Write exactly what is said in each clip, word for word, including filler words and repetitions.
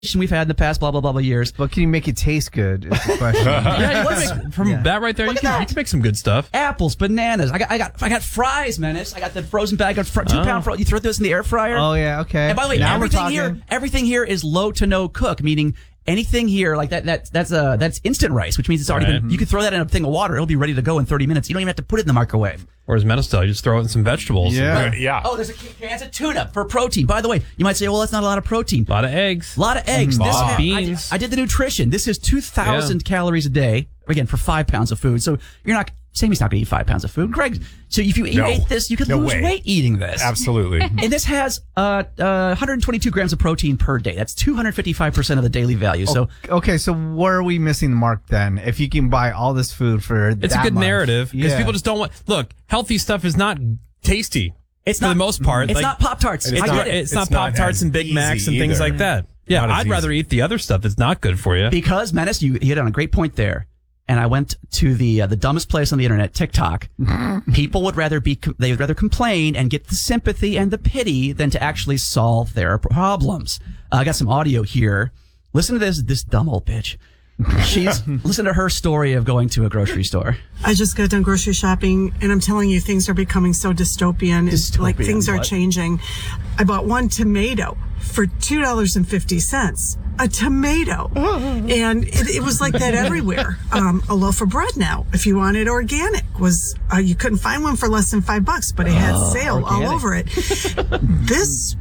we've had in the past, blah, blah, blah, blah years. But can you make it taste good? Is the question. yeah, you want to make, from Yeah. that right there, you can, you can make some good stuff. Apples, bananas. I got, I got, I got fries, Menace. I got the frozen bag of fr- two Oh. pound frozen. You throw those in the air fryer. Oh yeah, okay. And by the way, now we're everything talking. here, everything here is low to no cook, meaning anything here like that, that that's uh that's instant rice, which means it's already Right. been. You can throw that in a thing of water; it'll be ready to go in thirty minutes. You don't even have to put it in the microwave. Whereas Menestel, you just throw it in some vegetables. Yeah. Yeah. Oh, there's a cans of tuna for protein. By the way, you might say, well, that's not a lot of protein. A lot of eggs. A lot of eggs. Mm, This lot of ha- beans. I, I did the nutrition. This is two thousand calories a day, again, for five pounds of food. So you're not, Sammy's not going to eat five pounds of food. Greg, so if you No. ate this, you could No lose way. weight eating this. Absolutely. And this has uh, uh, one hundred twenty-two grams of protein per day. That's two hundred fifty-five percent of the daily value. So Okay, so where are we missing the mark then? If you can buy all this food for It's that a good much? narrative because Yeah. people just don't want. Look, healthy stuff is not tasty. it's for not the most part. It's Like, not Pop Tarts. It's I It's not- not, get it. it's not It's not Pop Tarts as and Big Macs and easy things either. like that. Yeah, Not as I'd rather eat the other stuff that's not good for you. Because Menace, you hit on a great point there. And I went to the uh, the dumbest place on the internet, TikTok. People would rather be they would rather complain and get the sympathy and the pity than to actually solve their problems. Uh, I got some audio here. Listen to this this dumb old bitch. She's listen to her story of going to a grocery store. I just got done grocery shopping, and I'm telling you, things are becoming so dystopian. It's like Dystopian, things are what? changing. I bought one tomato for two dollars and fifty cents. A tomato. And it, it was like that everywhere. Um, a loaf of bread now, if you wanted organic, was uh, you couldn't find one for less than five bucks, but it had sale all organic. over it. This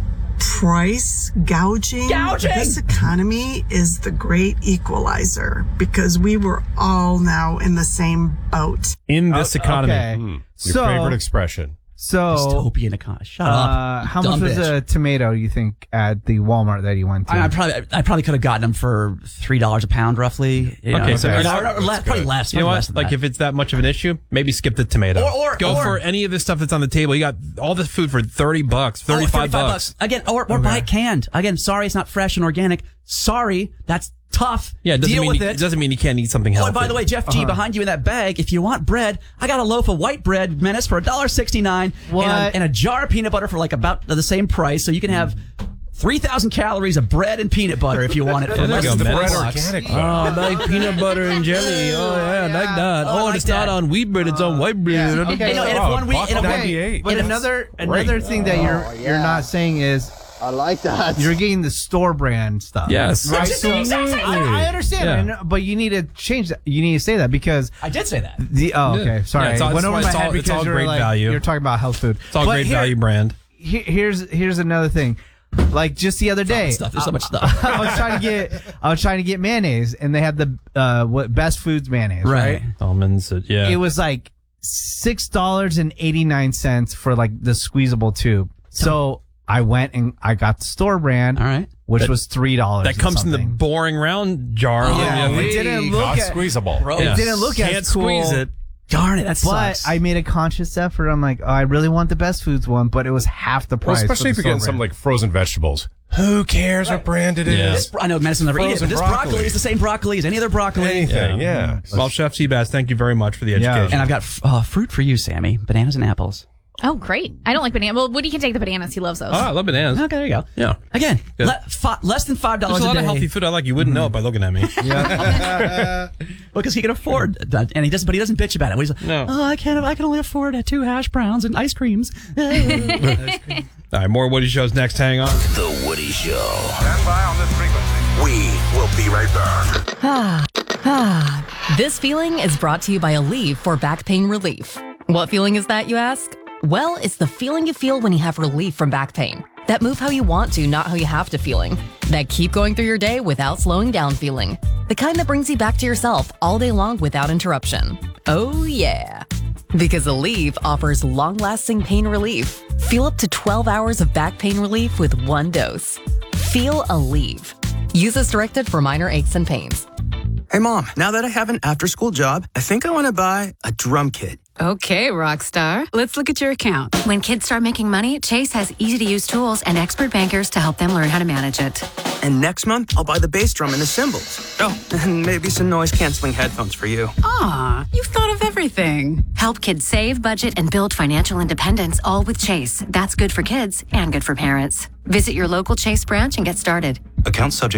price gouging, Gouging! this economy is the great equalizer because we were all now in the same boat. In this economy. Okay. Hmm. Your So- favorite expression. So, Dystopian economy. Shut up. uh, you how dumb much was bitch. a tomato, you think, at the Walmart that you went to? I, I probably I probably could have gotten them for three dollars a pound, roughly. You Okay, know, so or- you know- or- or less, probably less. You know probably what? less than Like that. if it's that much of an issue, maybe skip the tomato. Or- or- Go or- for any of the stuff that's on the table. You got all this food for thirty bucks, Oh, thirty-five bucks. Again, or, or buy it canned. Again, sorry, it's not fresh and organic. Sorry, that's tough. Yeah, it doesn't Deal mean with you, it. it doesn't mean you can't eat something Oh, healthy. and by the way, Jeff G, behind you in that bag, if you want bread, I got a loaf of white bread, Menace, for one dollar and sixty-nine cents. What? And a, and a jar of peanut butter for like about the same price. So you can have three thousand calories of bread and peanut butter if you want it for Yeah, there less you than go, four Menace. bucks. Organic. Oh, I like peanut butter and jelly. Oh, yeah, I like that. Oh, I Oh, like it's not that. on wheat bread, it's on white bread. Yeah, okay. You know, and if Oh, one week, buck and if one- ninety-eight. But if- another another thing that you're you're not saying is I like that. you're getting the store brand stuff. Yes. right. Which is the exact same I, thing. I understand, Yeah. and- but you need to change that. You need to say that because I did say that. the oh okay Yeah. sorry Yeah, it's all- went it's over all- my it's head all- it's because all you're great like, value. You're talking about health food. It's all But great here- value brand. he- here's here's another thing. Like just the other day, Stuff. There's so much stuff. I was trying to get I was trying to get mayonnaise, and they had the uh what Best Foods mayonnaise, right? Right. Almonds, uh, yeah. It was like six dollars and eighty nine cents for like the squeezable tube. So I went and I got the store brand, All right. which That- was three dollars. that comes in the boring round jar. Yeah, Yeah. it didn't look Not at, squeezable. Bro, Yeah. it didn't look Can't as cool. squeeze it. Darn it, that But sucks. I made a conscious effort. I'm like, oh, I really want the Best Foods one, but it was half the Well, price. especially if for you're the getting store some brand. like frozen vegetables. Who cares what brand it Yeah. is? This, I know medicine never eat it, Frozen but this broccoli. broccoli is the same broccoli as any other broccoli. Anything, yeah. Well, Chef Seabass, thank you very much for the Yeah. education. And I've got uh, fruit for you, Sammy. Bananas and apples. Oh, great. I don't like bananas. Well, Woody can take the bananas. He loves those. Oh, I love bananas. Okay, there you go. Yeah. Again, Good. le- fi- less than five dollars There's a a lot day. of healthy food I like. You wouldn't know it by looking at me. Because he can afford that, and he doesn't. But he doesn't bitch about it. He's like, No. oh, I can't. I can only afford uh, two hash browns and ice creams. All right, more Woody Shows next. Hang on. The Woody Show. Stand by on this frequency. We will be right back. This feeling is brought to you by Aleve for back pain relief. What feeling is that, you ask? Well, it's the feeling you feel when you have relief from back pain. That move how you want to, not how you have to feeling. That keep going through your day without slowing down feeling. The kind that brings you back to yourself all day long without interruption. Oh yeah. Because Aleve offers long-lasting pain relief. Feel up to twelve hours of back pain relief with one dose. Feel Aleve. Use as directed for minor aches and pains. Hey, Mom, now that I have an after-school job, I think I want to buy a drum kit. Okay, Rockstar. Let's look at your account. When kids start making money, Chase has easy-to-use tools and expert bankers to help them learn how to manage it. And next month, I'll buy the bass drum and the cymbals. Oh, and maybe some noise-canceling headphones for you. Aw, you've thought of everything. Help kids save, budget, and build financial independence, all with Chase. That's good for kids and good for parents. Visit your local Chase branch and get started. Account subject